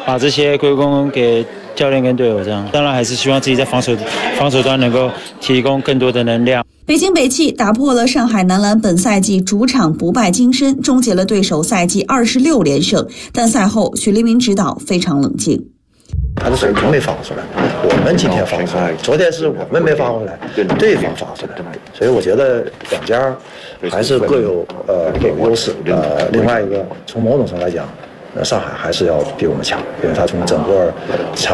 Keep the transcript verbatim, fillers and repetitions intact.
把这些归功给教练跟队友这样。当然还是希望自己在防守防守端能够提供更多的能量。 北京北汽打破了上海男篮本赛季主场不败金身，终结了对手赛季二十六连胜。但赛后许黎明指导非常冷静。 他的水平没放出来，我们今天放出来，昨天是我们没放出来，对方放出来，所以我觉得两家还是各有呃各有优势。呃，另外一个从某种上来讲，呃，上海还是要比我们强，因为他从整个场